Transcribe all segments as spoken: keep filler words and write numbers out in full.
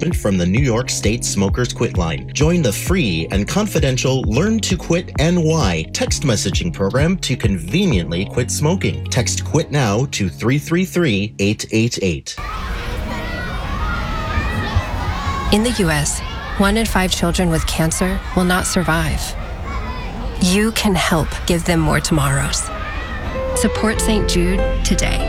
endorsement from the New York State Smokers Quit Line. Join the free and confidential Learn to Quit N Y text messaging program to conveniently quit smoking. Text QUIT NOW to three three three, eight eight eight. In the U S, one in five children with cancer will not survive. You can help give them more tomorrows. Support Saint Jude today.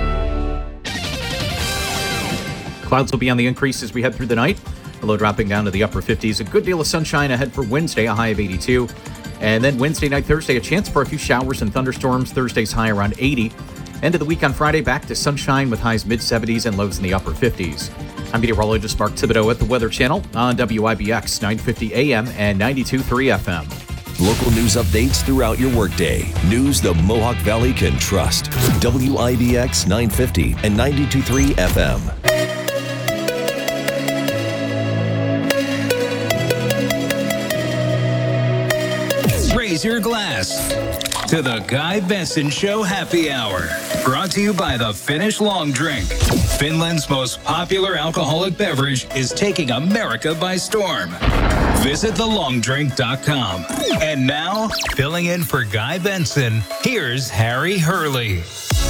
Clouds will be on the increase as we head through the night. The low dropping down to the upper fifties. A good deal of sunshine ahead for Wednesday, a high of eighty-two. And then Wednesday night, Thursday, a chance for a few showers and thunderstorms. Thursday's high around eighty. End of the week on Friday, back to sunshine with highs mid-seventies and lows in the upper fifties. I'm meteorologist Mark Thibodeau at the Weather Channel on W I B X nine fifty A M and ninety-two point three F M. Local news updates throughout your workday. News the Mohawk Valley can trust. W I B X nine fifty and ninety-two point three F M. Raise your glass to the Guy Benson Show Happy Hour. Brought to you by the Finnish Long Drink. Finland's most popular alcoholic beverage is taking America by storm. Visit the long drink dot com. And now, filling in for Guy Benson, here's Harry Hurley.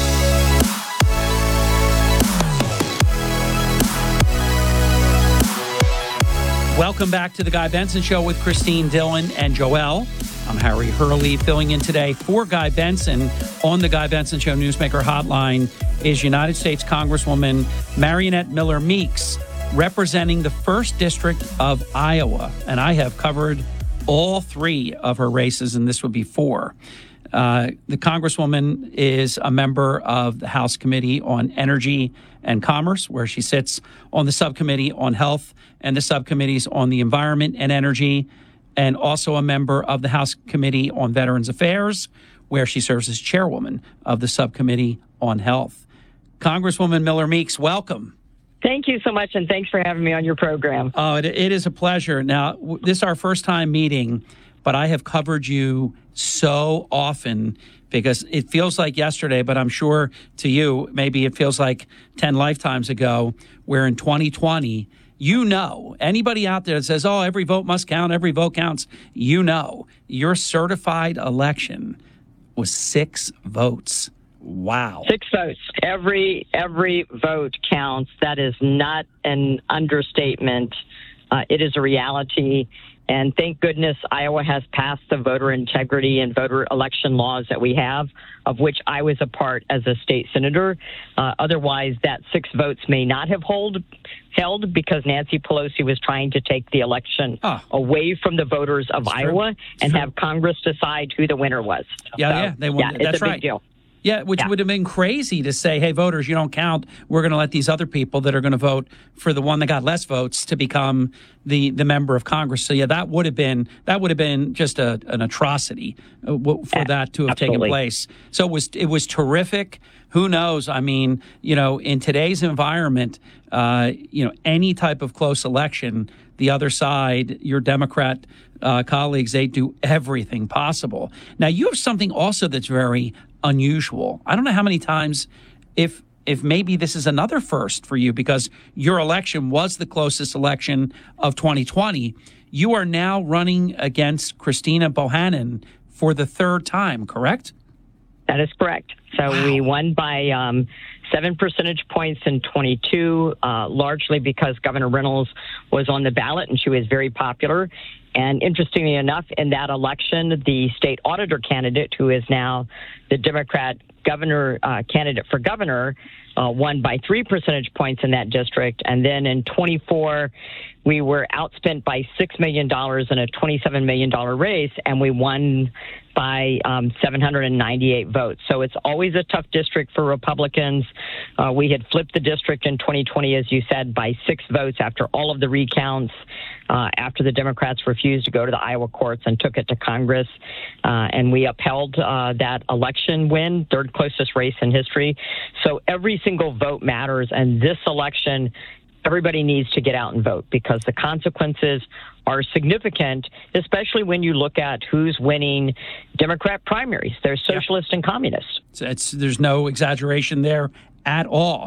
Welcome back to the Guy Benson Show with Christine Dillon and Joelle. I'm Harry Hurley, filling in today for Guy Benson. On the Guy Benson Show Newsmaker Hotline is United States Congresswoman Mariannette Miller Meeks, representing the first District of Iowa. And I have covered all three of her races, and this would be four. Uh, the Congresswoman is a member of the House Committee on Energy and Commerce, where she sits on the subcommittee on health and the subcommittees on the environment and energy, and also a member of the House Committee on Veterans Affairs, where she serves as chairwoman of the subcommittee on health. Congresswoman Miller Meeks, welcome. Thank you so much, and thanks for having me on your program. Oh, it, it is a pleasure. Now, w- this is our first time meeting, but I have covered you so often because it feels like yesterday, but I'm sure to you, maybe it feels like ten lifetimes ago, where in twenty twenty, you know, anybody out there that says, oh, every vote must count, every vote counts, you know, your certified election was six votes. Wow. Six votes. Every every vote counts. That is not an understatement. Uh, it is a reality. And thank goodness Iowa has passed the voter integrity and voter election laws that we have, of which I was a part as a state senator. Uh, otherwise, that six votes may not have hold, held because Nancy Pelosi was trying to take the election oh. away from the voters of that's Iowa true. and true. have Congress decide who the winner was. Yeah, so, yeah, they won. yeah, it's that's a big right. deal. Yeah, which yeah. would have been crazy to say, hey, voters, you don't count. We're going to let these other people that are going to vote for the one that got less votes to become the, the member of Congress. So, yeah, that would have been that would have been just a, an atrocity for yeah, that to have absolutely. taken place. So it was it was terrific. Who knows? I mean, you know, in today's environment, uh, you know, any type of close election, the other side, your Democrat uh, colleagues, they do everything possible. Now, you have something also that's very unusual. I don't know how many times, if if maybe this is another first for you, because your election was the closest election of twenty twenty. You are now running against Christina Bohannon for the third time, correct? That is correct. So wow. we won by um, seven percentage points in twenty-two, uh, largely because Governor Reynolds was on the ballot and she was very popular. And interestingly enough, in that election, the state auditor candidate, who is now the Democrat governor uh, candidate for governor, uh, won by three percentage points in that district. And then in twenty-four, we were outspent by six million dollars in a twenty-seven million dollars race, and we won by um, seven hundred ninety-eight votes. So it's always a tough district for Republicans. Uh, we had flipped the district in twenty twenty, as you said, by six votes after all of the recounts, uh, after the Democrats refused to go to the Iowa courts and took it to Congress. Uh, and we upheld uh, that election win, third closest race in history. So every single vote matters. And this election, everybody needs to get out and vote because the consequences are significant, especially when you look at who's winning Democrat primaries. They're socialist yeah. and communist. It's, it's, there's no exaggeration there at all.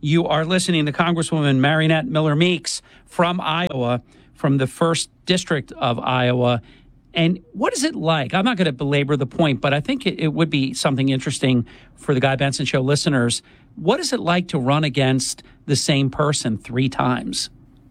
You are listening to Congresswoman Mariannette Miller Meeks from Iowa, from the first district of Iowa. And what is it like? I'm not going to belabor the point, but I think it, it would be something interesting for the Guy Benson Show listeners. What is it like to run against the same person three times?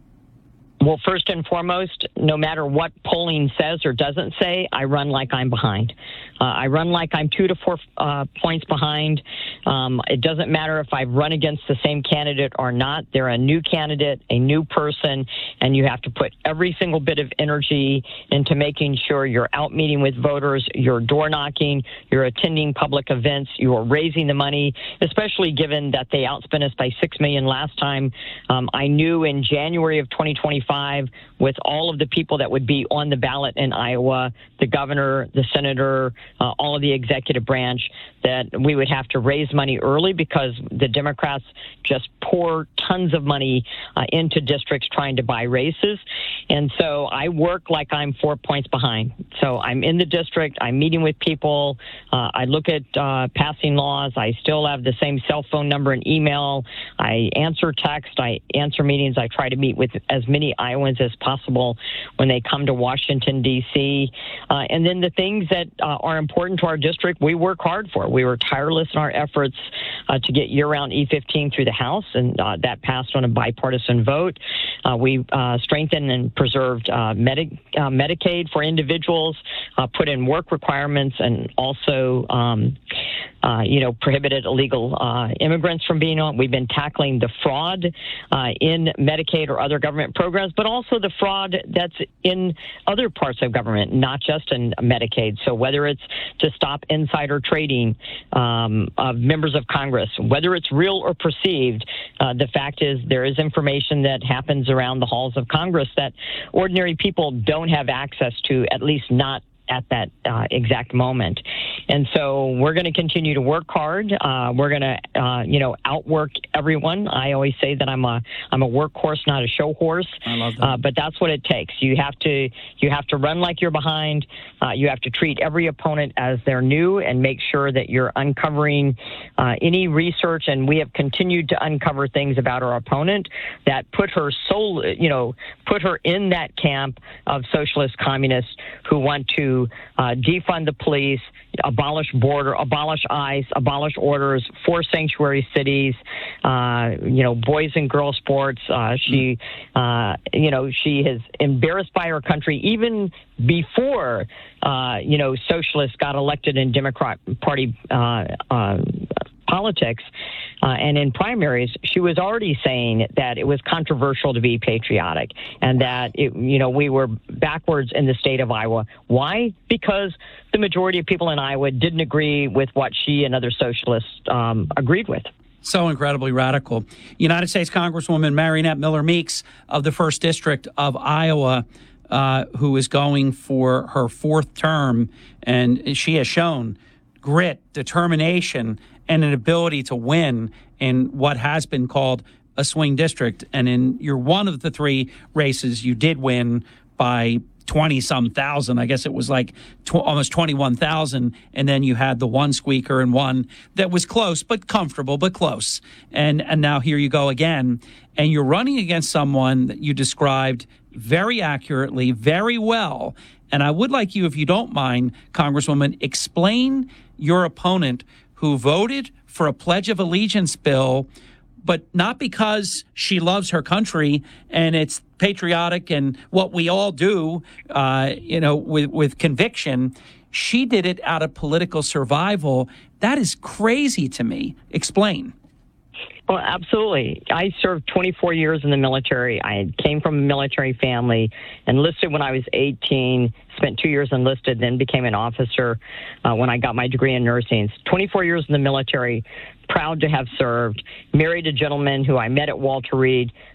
Well, first and foremost, no matter what polling says or doesn't say, I run like I'm behind. Uh, I run like I'm two to four uh, points behind. Um, it doesn't matter if I've run against the same candidate or not. They're a new candidate, a new person, and you have to put every single bit of energy into making sure you're out meeting with voters, you're door knocking, you're attending public events, you're raising the money, especially given that they outspent us by six million dollars last time. Um, I knew in January of twenty twenty-five, with all of the people that would be on the ballot in Iowa, the governor, the senator, uh, all of the executive branch, that we would have to raise money early because the Democrats just pour tons of money uh, into districts trying to buy races. And so I work like I'm four points behind. So I'm in the district, I'm meeting with people, uh, I look at uh, passing laws, I still have the same cell phone number and email, I answer text, I answer meetings, I try to meet with as many Iowans as possible when they come to Washington, D C Uh, and then the things that uh, are important to our district, we work hard for. We were tireless in our efforts uh, to get year-round E fifteen through the House, and uh, that passed on a bipartisan vote. Uh, we uh, strengthened and preserved uh, Medi- uh, Medicaid for individuals, uh, put in work requirements, and also, um, uh, you know, prohibited illegal uh, immigrants from being on. We've been tackling the fraud uh, in Medicaid or other government programs, but also the fraud that's in other parts of government, not just in Medicaid. So whether it's to stop insider trading um, of members of Congress, whether it's real or perceived, uh, the fact is there is information that happens around the halls of Congress that ordinary people don't have access to, at least not at that uh, exact moment. And so we're going to continue to work hard. Uh, we're going to, uh, you know, outwork everyone. I always say that I'm a I'm a workhorse, not a show horse. I love that. Uh, but that's what it takes. You have to you have to run like you're behind. Uh, you have to treat every opponent as they're new and make sure that you're uncovering uh, any research. And we have continued to uncover things about our opponent that put her soul, you know, put her in that camp of socialist communists who want to Uh, defund the police, abolish border, abolish ICE, abolish orders, force sanctuary cities, uh, you know, boys and girls sports. Uh, she, uh, you know, she is embarrassed by her country even before, uh, you know, socialists got elected in Democrat Party uh, uh, politics. Uh, and in primaries, she was already saying that it was controversial to be patriotic and that, it, you know, we were backwards in the state of Iowa. Why? Because the majority of people in Iowa didn't agree with what she and other socialists um, agreed with. So incredibly radical. United States Congresswoman Mariannette Miller Meeks of the first District of Iowa, uh, who is going for her fourth term, and she has shown grit, determination, and an ability to win in what has been called a swing district. And in your one of the three races, you did win by twenty-some thousand. I guess it was like tw- almost twenty-one thousand. And then you had the one squeaker and one that was close, but comfortable, but close. And and now here you go again. And you're running against someone that you described very accurately, very well. And I would like you, if you don't mind, Congresswoman, explain your opponent who voted for a Pledge of Allegiance bill, but not because she loves her country and it's patriotic and what we all do, uh, you know, with, with conviction. She did it out of political survival. That is crazy to me. Explain. Well, absolutely. I served twenty-four years in the military. I came from a military family, enlisted when I was eighteen, spent two years enlisted, then became an officer uh, when I got my degree in nursing. twenty-four years in the military, proud to have served, married a gentleman who I met at Walter Reed,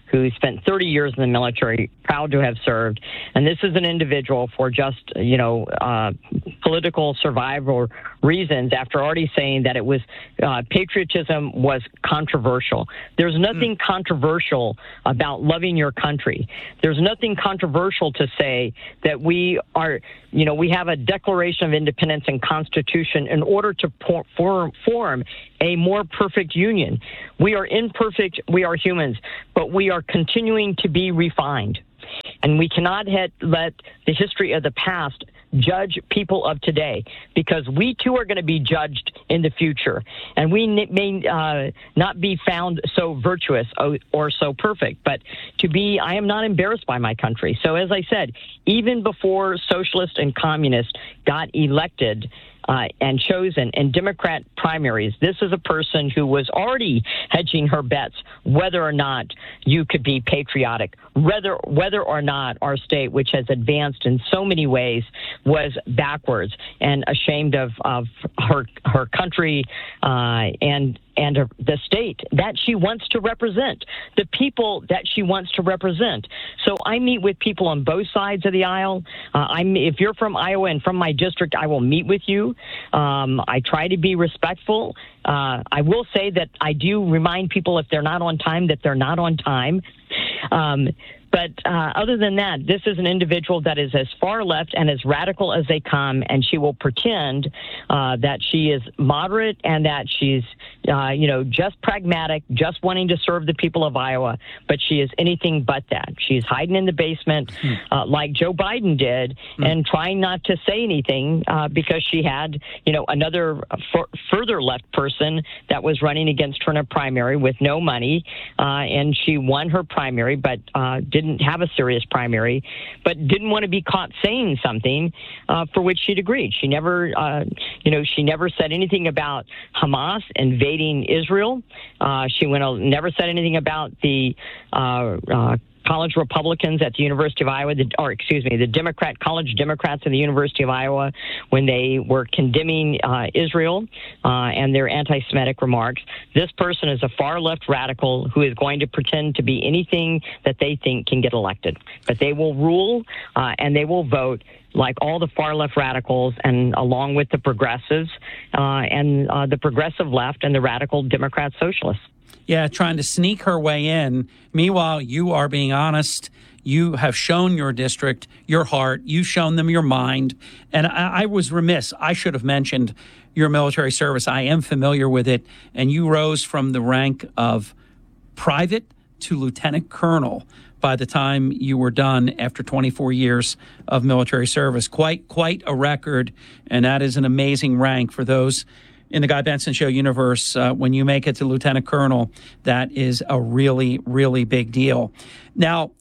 who spent thirty years in the military, proud to have served. And this is an individual for just, you know, uh, political survival reasons, after already saying that it was uh, patriotism was controversial. There's nothing mm. controversial about loving your country. There's nothing controversial to say that we are, you know, we have a Declaration of Independence and Constitution in order to por- form, form a more perfect union. We are imperfect, we are humans, but we are continuing to be refined. And we cannot had, let the history of the past judge people of today, because we too are going to be judged in the future. And we may uh, not be found so virtuous or, or so perfect, but to be, I am not embarrassed by my country. So as I said, even before socialists and communists got elected, Uh, and chosen in Democrat primaries, this is a person who was already hedging her bets whether or not you could be patriotic, whether whether or not our state, which has advanced in so many ways, was backwards and ashamed of, of her her country uh, and and the state that she wants to represent, the people that she wants to represent. So I meet with people on both sides of the aisle. Uh, I'm, if you're from Iowa and from my district, I will meet with you. Um, I try to be respectful. Uh, I will say that I do remind people if they're not on time, that they're not on time. Um, But uh, other than that, this is an individual that is as far left and as radical as they come, and she will pretend uh, that she is moderate and that she's, uh, you know, just pragmatic, just wanting to serve the people of Iowa. But she is anything but that. She's hiding in the basement mm. uh, like Joe Biden did mm. and trying not to say anything uh, because she had, you know, another f- further left person that was running against her in a primary with no money, uh, and she won her primary, but uh, did didn't have a serious primary, but didn't want to be caught saying something uh, for which she'd agreed. She never, uh, you know, she never said anything about Hamas invading Israel. Uh, she went, never said anything about the uh, uh, college Republicans at the University of Iowa, the, or excuse me, the Democrat college Democrats at the University of Iowa, when they were condemning uh, Israel uh, and their anti-Semitic remarks. This person is a far left radical who is going to pretend to be anything that they think can get elected. But they will rule uh, and they will vote like all the far left radicals, and along with the progressives uh, and uh, the progressive left and the radical Democrat socialists. Yeah, trying to sneak her way in. Meanwhile, you are being honest. You have shown your district your heart. You've shown them your mind. And I, I was remiss. I should have mentioned your military service. I am familiar with it. And you rose from the rank of private to lieutenant colonel by the time you were done after twenty-four years of military service. Quite, quite a record. And that is an amazing rank for those in the Guy Benson Show universe. Uh, when you make it to lieutenant colonel, that is a really, really big deal. Now,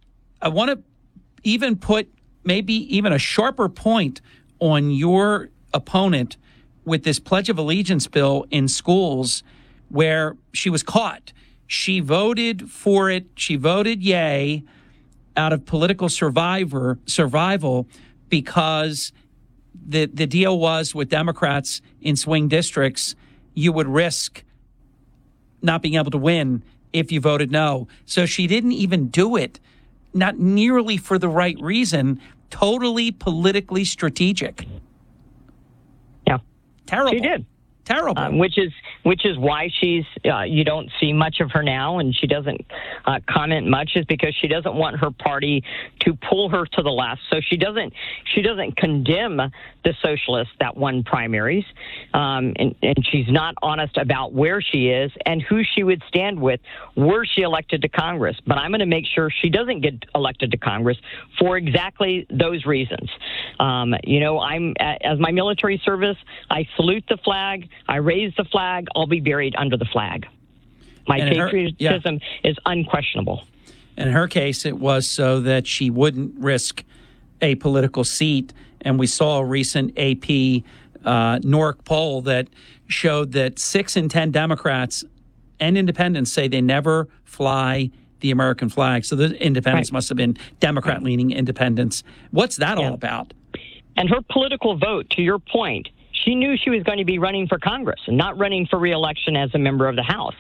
I want to even put maybe even a sharper point on your opponent with this Pledge of Allegiance bill in schools where she was caught. She voted for it. She voted yay out of political survivor survival because The the deal was with Democrats in swing districts, you would risk not being able to win if you voted no. So she didn't even do it, not nearly for the right reason, totally politically strategic. Yeah. Terrible. She did. Terrible. Uh, which is which is why she's uh, you don't see much of her now, and she doesn't uh, comment much, is because she doesn't want her party to pull her to the left. So she doesn't she doesn't condemn the socialists that won primaries, um, and, and she's not honest about where she is and who she would stand with were she elected to Congress. But I'm going to make sure she doesn't get elected to Congress for exactly those reasons. Um, you know, I'm as my military service, I salute the flag. I raise the flag. I'll be buried under the flag. My and patriotism her, yeah. is unquestionable. In her case, it was so that she wouldn't risk a political seat. And we saw a recent A P uh, N O R C poll that showed that six in ten Democrats and independents say they never fly the American flag. So the independents right. must have been Democrat-leaning independents. What's that yeah. all about? And her political vote, to your point, she knew she was going to be running for Congress and not running for re-election as a member of the House.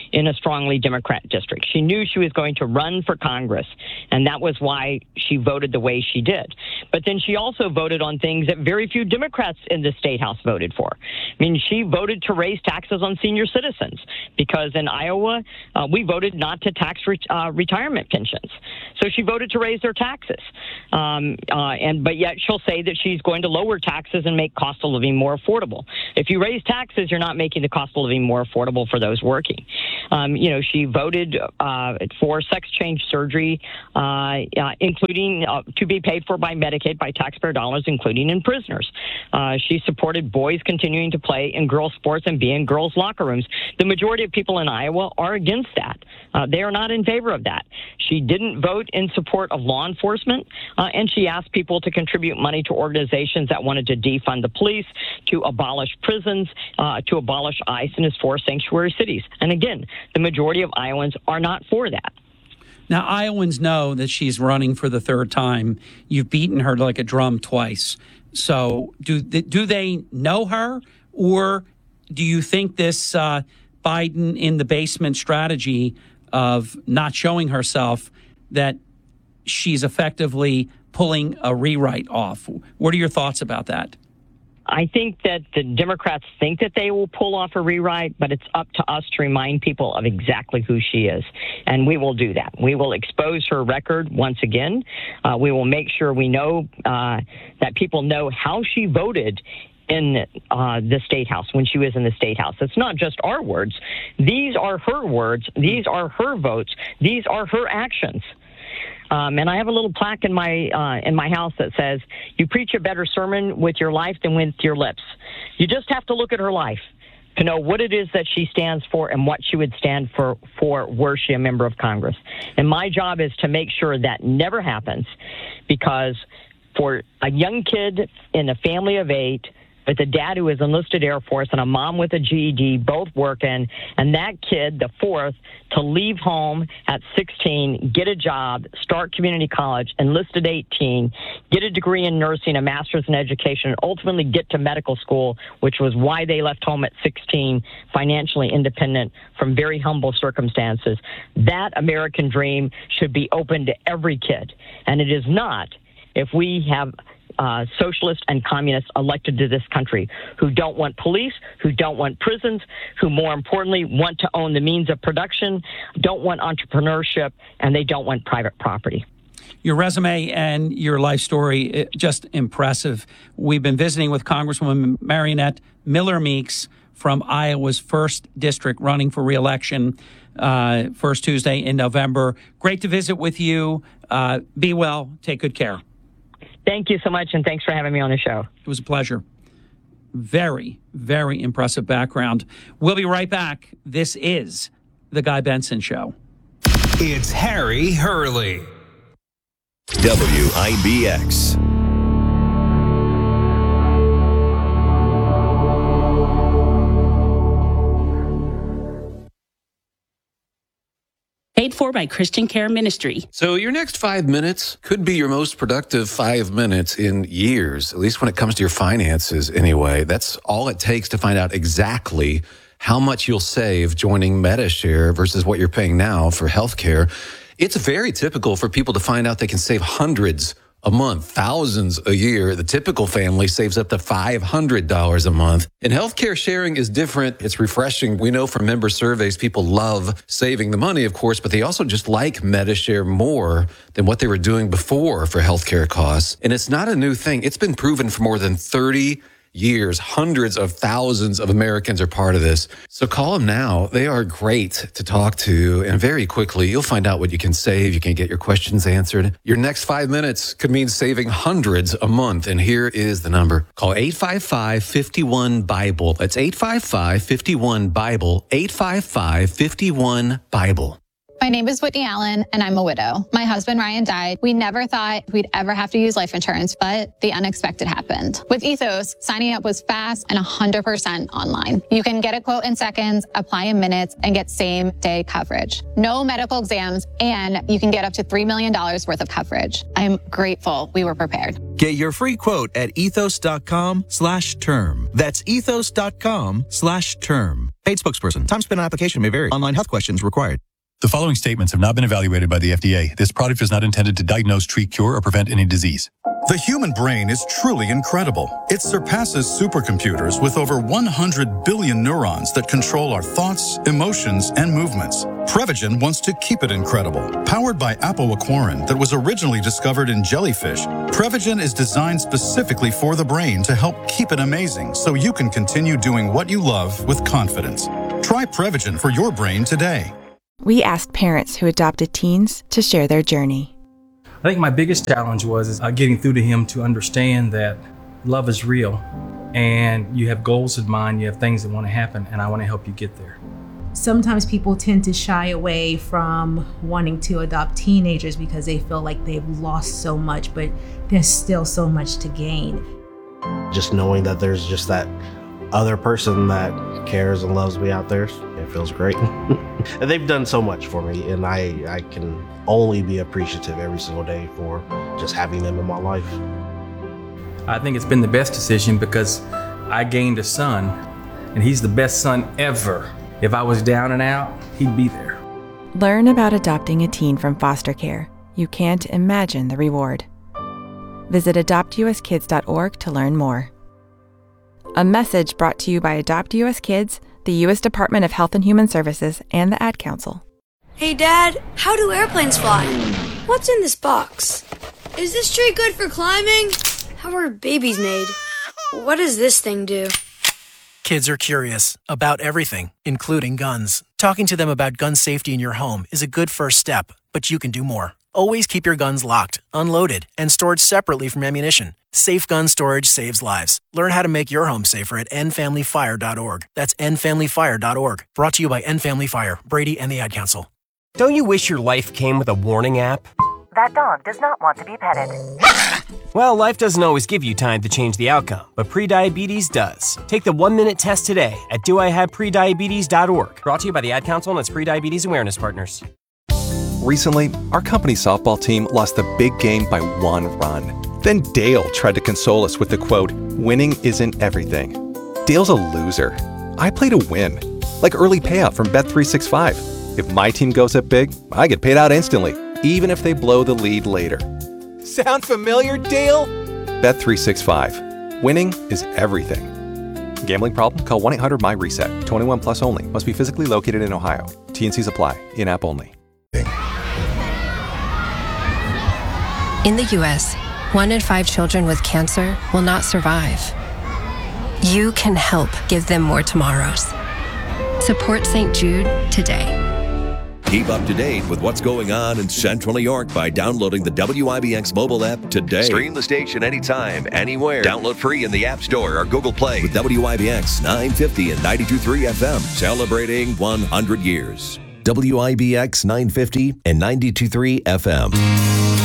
in a strongly Democrat district. She knew she was going to run for Congress, and that was why she voted the way she did. But then she also voted on things that very few Democrats in the state house voted for. I mean, she voted to raise taxes on senior citizens because in Iowa, uh, we voted not to tax re- uh, retirement pensions. So she voted to raise their taxes. Um, uh, and but yet she'll say that she's going to lower taxes and make cost of living more affordable. If you raise taxes, you're not making the cost of living more affordable for those working. Um, you know, she voted uh, for sex change surgery, uh, uh, including uh, to be paid for by Medicaid, by taxpayer dollars, including in prisoners. Uh, she supported boys continuing to play in girls' sports and be in girls' locker rooms. The majority of people in Iowa are against that. Uh, they are not in favor of that. She didn't vote in support of law enforcement, uh, and she asked people to contribute money to organizations that wanted to defund the police, to abolish prisons, uh, to abolish ICE in its four sanctuary cities. And again, the majority of Iowans are not for that. Now, Iowans know that she's running for the third time. You've beaten her like a drum twice. So do do they know her, or do you think this uh, Biden in the basement strategy of not showing herself, that she's effectively pulling a rewrite off? What are your thoughts about that? I think that the Democrats think that they will pull off a rewrite, but it's up to us to remind people of exactly who she is. And we will do that. We will expose her record once again. Uh, we will make sure we know uh, that people know how she voted in uh, the State House when she was in the State House. It's not just our words. These are her words. These are her votes. These are her actions. Um, and I have a little plaque in my uh, in my house that says, "You preach a better sermon with your life than with your lips." You just have to look at her life to know what it is that she stands for and what she would stand for, for were she a member of Congress. And my job is to make sure that never happens, because for a young kid in a family of eight, with a dad who is enlisted Air Force and a mom with a G E D, both working, and that kid, the fourth, to leave home at sixteen, get a job, start community college, enlist at eighteen, get a degree in nursing, a master's in education, and ultimately get to medical school, which was why they left home at sixteen, financially independent from very humble circumstances. That American dream should be open to every kid, and it is not if we have Uh, socialists and communists elected to this country who don't want police, who don't want prisons, who more importantly want to own the means of production, don't want entrepreneurship, and they don't want private property. Your resume and your life story, just impressive. We've been visiting with Congresswoman Mariannette Miller Meeks from Iowa's first district, running for re-election uh, first Tuesday in November. Great to visit with you. Uh, be well. Take good care. Thank you so much, and thanks for having me on the show. It was a pleasure. Very, very impressive background. We'll be right back. This is The Guy Benson Show. It's Harry Hurley. W I B X. Paid for by Christian Care Ministry. So your next five minutes could be your most productive five minutes in years, at least when it comes to your finances anyway. That's all it takes to find out exactly how much you'll save joining Medi-Share versus what you're paying now for healthcare. It's very typical for people to find out they can save hundreds a month, thousands a year. The typical family saves up to five hundred dollars a month. And healthcare sharing is different. It's refreshing. We know from member surveys, people love saving the money, of course, but they also just like Medi-Share more than what they were doing before for healthcare costs. And it's not a new thing. It's been proven for more than thirty years. Hundreds of thousands of Americans are part of this. So call them now. They are great to talk to. And very quickly, you'll find out what you can save. You can get your questions answered. Your next five minutes could mean saving hundreds a month. And here is the number. Call eight five five, five one, Bible. That's eight five five, five one, Bible. eight five five, five one, Bible. My name is Whitney Allen, and I'm a widow. My husband, Ryan, died. We never thought we'd ever have to use life insurance, but the unexpected happened. With Ethos, signing up was fast and one hundred percent online. You can get a quote in seconds, apply in minutes, and get same-day coverage. No medical exams, and you can get up to three million dollars worth of coverage. I'm grateful we were prepared. Get your free quote at ethos.com slash term. That's ethos.com slash term. Paid spokesperson. Time spent on application may vary. Online health questions required. The following statements have not been evaluated by the F D A. This product is not intended to diagnose, treat, cure, or prevent any disease. The human brain is truly incredible. It surpasses supercomputers with over one hundred billion neurons that control our thoughts, emotions, and movements. Prevagen wants to keep it incredible. Powered by apoaquarin that was originally discovered in jellyfish, Prevagen is designed specifically for the brain to help keep it amazing so you can continue doing what you love with confidence. Try Prevagen for your brain today. We asked parents who adopted teens to share their journey. I think my biggest challenge was uh, getting through to him to understand that love is real and you have goals in mind, you have things that want to happen, and I want to help you get there. Sometimes people tend to shy away from wanting to adopt teenagers because they feel like they've lost so much, but there's still so much to gain. Just knowing that there's just that other person that cares and loves me out there, it feels great. And they've done so much for me, and I, I can only be appreciative every single day for just having them in my life. I think it's been the best decision because I gained a son, and he's the best son ever. If I was down and out, he'd be there. Learn about adopting a teen from foster care. You can't imagine the reward. Visit adopt u s kids dot org to learn more. A message brought to you by Adopt U S Kids, the U S Department of Health and Human Services, and the Ad Council. Hey, Dad, how do airplanes fly? What's in this box? Is this tree good for climbing? How are babies made? What does this thing do? Kids are curious about everything, including guns. Talking to them about gun safety in your home is a good first step, but you can do more. Always keep your guns locked, unloaded, and stored separately from ammunition. Safe gun storage saves lives. Learn how to make your home safer at end family fire dot org. That's end family fire dot org. Brought to you by End Family Fire, Brady, and the Ad Council. Don't you wish your life came with a warning app? That dog does not want to be petted. Well, life doesn't always give you time to change the outcome, but prediabetes does. Take the one-minute test today at do I have prediabetes dot org. Brought to you by the Ad Council and its Prediabetes Awareness Partners. Recently, our company's softball team lost the big game by one run. Then Dale tried to console us with the quote, "Winning isn't everything." Dale's a loser. I play to win. Like early payout from Bet three sixty-five. If my team goes up big, I get paid out instantly, even if they blow the lead later. Sound familiar, Dale? Bet three sixty-five. Winning is everything. Gambling problem? Call one eight hundred M Y reset. twenty-one plus only. Must be physically located in Ohio. T and Cs apply. In-app only. In the U S, one in five children with cancer will not survive. You can help give them more tomorrows. Support Saint Jude today. Keep up to date with what's going on in Central New York by downloading the W I B X mobile app today. Stream the station anytime, anywhere. Download free in the App Store or Google Play with W I B X nine fifty and ninety-two point three F M, celebrating one hundred years. W I B X nine fifty and ninety-two point three F M.